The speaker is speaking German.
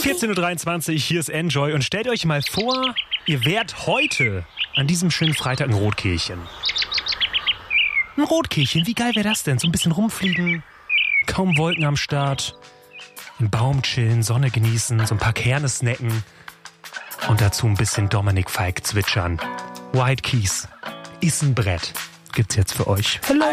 14.23 Uhr, hier ist Enjoy und stellt euch mal vor, ihr wärt heute an diesem schönen Freitag ein Rotkehlchen. Ein Rotkehlchen, wie geil wäre das denn? So ein bisschen rumfliegen, kaum Wolken am Start, im Baum chillen, Sonne genießen, so ein paar Kerne snacken und dazu ein bisschen Dominik Falk zwitschern. White Keys ist ein Brett. Gibt's jetzt für euch. Hello.